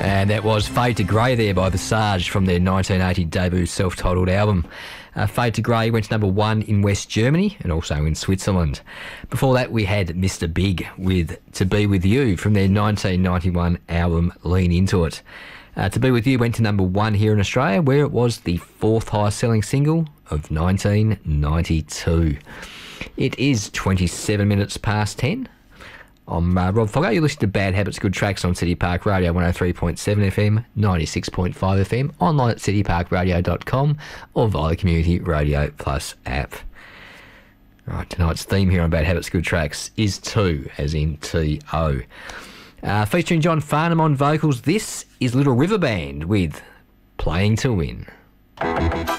And that was Fade to Grey there by Visage from their 1980 debut self-titled album. Fade to Grey went to number 1 in West Germany and also in Switzerland. Before that, we had Mr. Big with To Be With You from their 1991 album Lean Into It. To Be With You went to number 1 here in Australia, where it was the 4th highest selling single of 1992. It is 27 minutes past 10. I'm Rob Foggo. You're listening to Bad Habits, Good Tracks on City Park Radio 103.7 FM, 96.5 FM, online at cityparkradio.com or via the Community Radio Plus app. Right, tonight's theme here on Bad Habits, Good Tracks is 2, as in T-O. Featuring John Farnham on vocals, this is Little River Band with Playing to Win.